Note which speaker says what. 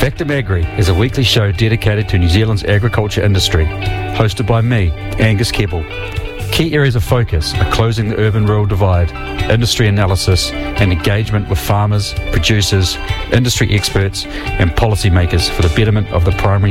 Speaker 1: Actum Agri is a weekly show dedicated to New Zealand's agriculture industry, hosted by me, Angus Keppel. Key areas of focus are closing the urban-rural divide, industry analysis and engagement with farmers, producers, industry experts and policymakers for the betterment of the primary